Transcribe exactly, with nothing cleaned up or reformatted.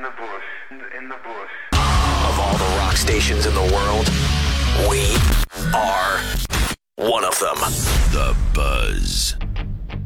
the bush, in the, in the bush. Of all the rock stations in the world, we are one of them. The Buzz.